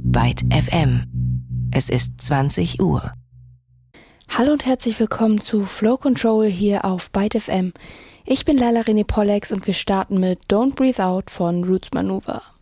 Byte FM. Es ist 20 Uhr. Hallo und herzlich willkommen zu Flow Control hier auf Byte FM. Ich bin Laila René Pollex und wir starten mit Don't Breathe Out von Roots Manuva.